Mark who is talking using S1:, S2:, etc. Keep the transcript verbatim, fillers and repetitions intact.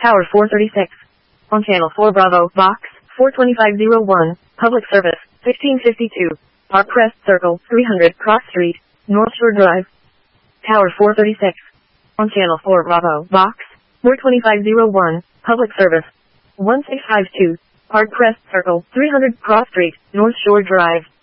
S1: Tower four thirty-six. On Channel four Bravo, Box, four twenty-five oh one, Public Service, fifteen fifty-two, Park Crest Circle, three hundred Cross Street, North Shore Drive. Tower four thirty-six. On Channel four Bravo, Box, four twenty-five oh one, Public Service, one six five two, Park Crest Circle, three hundred Cross Street, North Shore Drive.